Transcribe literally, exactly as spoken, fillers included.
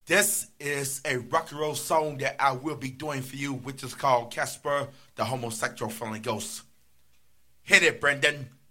This is a rock and roll song that I will be doing for you, which is called Casper, the Homosexual Friendly Ghost. Hit it, Brendan.